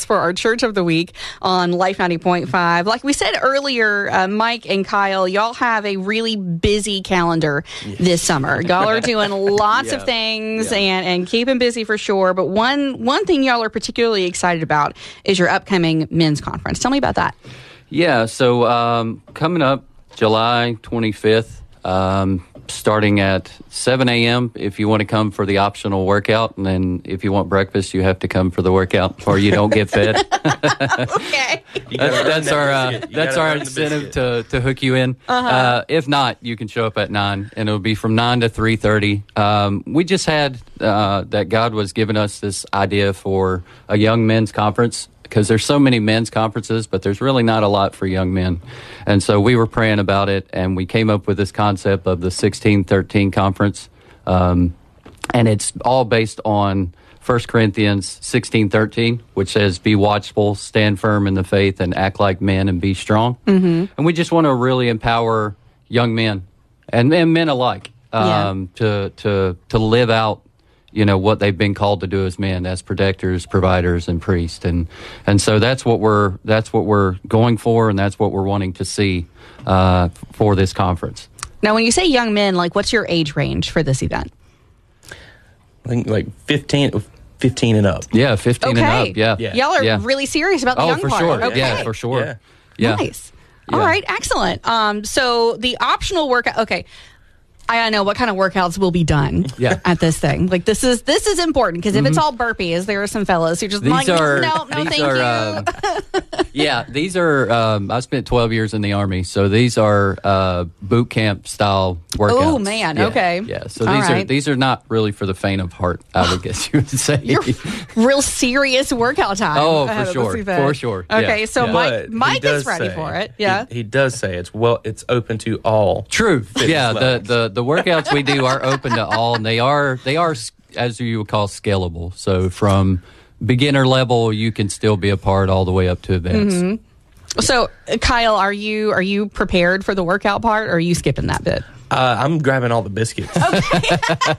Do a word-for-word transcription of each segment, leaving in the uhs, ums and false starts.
for our Church of the Week on Life ninety point five. Like we said earlier, uh, Mike and Kyle, y'all have a really busy calendar yeah. this summer. Y'all are doing lots yeah. of things yeah. and, and keeping busy for sure. But one, one thing y'all are particularly excited about is your upcoming men's conference. Tell me about that. Yeah, so um, coming up July twenty-fifth, um, starting at seven a.m. if you want to come for the optional workout, and then if you want breakfast, you have to come for the workout, or you don't get fed. Okay, that's, that's our uh, that's our incentive to to hook you in. Uh-huh. Uh, if not, you can show up at nine, and it'll be from nine to three thirty. Um, we just had uh, that God was giving us this idea for a young men's conference, because there's so many men's conferences, but there's really not a lot for young men. And so we were praying about it, and we came up with this concept of the sixteen thirteen conference. Um, and it's all based on First Corinthians sixteen thirteen, which says, be watchful, stand firm in the faith, and act like men and be strong. Mm-hmm. And we just want to really empower young men and, and men alike um, yeah. to, to, to live out you know, what they've been called to do as men, as protectors, providers, and priests. And and so that's what we're that's what we're going for, and that's what we're wanting to see uh, for this conference. Now, when you say young men, like, what's your age range for this event? I think like fifteen, fifteen and up. Yeah, fifteen okay. and up, yeah. yeah. Y'all are yeah. really serious about the oh, young for part. Sure. Okay. Yeah, for sure. Yeah. yeah. Nice. Yeah. All right, excellent. Um, so the optional workout, okay. I know what kind of workouts will be done yeah. at this thing. Like this is this is important because if mm-hmm. it's all burpees, there are some fellas who just these like are, no, no, these thank are, you. Um, yeah, these are. Um, I spent twelve years in the Army, so these are uh, boot camp style workouts. Oh man, yeah. okay, yeah. So all these right. are these are not really for the faint of heart, I would guess you would say. You're real serious workout time. Oh, for sure, for sure. Okay, yeah. so yeah. Mike, Mike is ready say, for it. Yeah, he, he does say it's well, it's open to all. True. Yeah, levels. the, the the workouts we do are open to all, and they are they are as you would call scalable. So from beginner level, you can still be a part all the way up to advanced. Mm-hmm. So, Kyle, are you are you prepared for the workout part, or are you skipping that bit? Uh, I'm grabbing all the biscuits. Okay.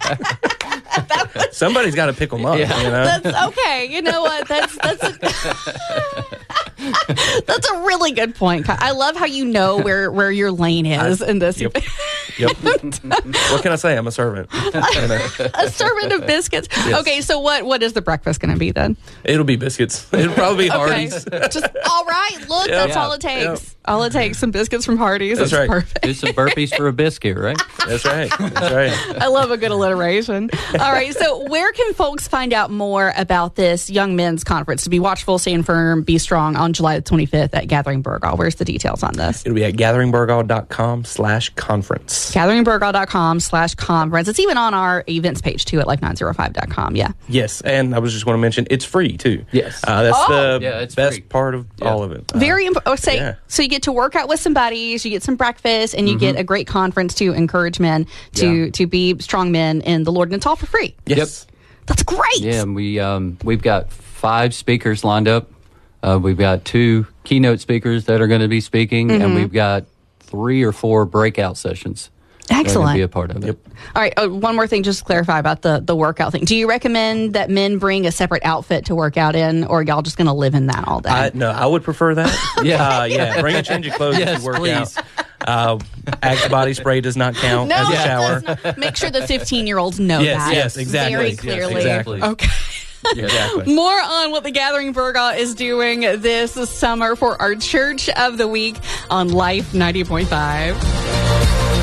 Somebody's got to pick them up. Yeah. You know? That's okay. You know what? That's that's a, that's a really good point. I love how you know where, where your lane is I, in this. Yep. yep. What can I say? I'm a servant. A servant of biscuits. Yes. Okay, so what what is the breakfast going to be then? It'll be biscuits. It'll probably be Hardee's. Okay. Just all right. Look, yep. that's yeah. all it takes. Yep. All it takes, some biscuits from Hardee's. That's, that's right. perfect. Do some burpees for a biscuit, right? That's right. That's right. I love a good alliteration. All right. So where can folks find out more about this Young Men's Conference? To be watchful, stand firm, be strong on July the twenty-fifth at Gathering Burgaw. Where's the details on this? It'll be at gatheringburgaw.com slash conference. gatheringburgaw.com slash conference. It's even on our events page too at life nine oh five dot com. Yeah. Yes. And I was just going to mention it's free too. Yes. Uh, that's oh. the yeah, it's best free. part of yeah. all of it. Uh, Very important. Oh, say, yeah. So you get to work out with some buddies, you get some breakfast, and you mm-hmm. get a great conference to encourage men to, yeah. to be strong men in the Lord. And it's all for free. Yes. Yep. That's great. Yeah, and we, um, we've got five speakers lined up. Uh, we've got two keynote speakers that are going to be speaking, mm-hmm. and we've got three or four breakout sessions. Excellent. Be a part of it. Yep. All right. Oh, one more thing, just to clarify about the, the workout thing. Do you recommend that men bring a separate outfit to work out in, or are y'all just going to live in that all day? I, no, I would prefer that. yeah. Uh, yeah. Bring a change of clothes yes, if you work please. out. Uh, Axe body spray does not count no, as a it shower. does not. Make sure the fifteen-year-olds know yes, that. Yes, exactly. Very yes, clearly. exactly. Okay. Exactly. More on what the Gathering Burgaw is doing this summer for our Church of the Week on Life ninety point five.